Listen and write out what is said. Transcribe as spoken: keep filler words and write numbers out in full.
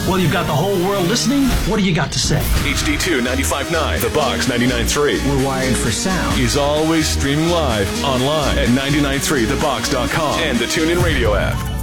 Well, you've got the whole world listening. What do you got to say? H D two ninety-five point nine, The Box ninety-nine point three. We're wired for sound. Is always streaming live online at ninety nine three the box dot com and the TuneIn Radio app.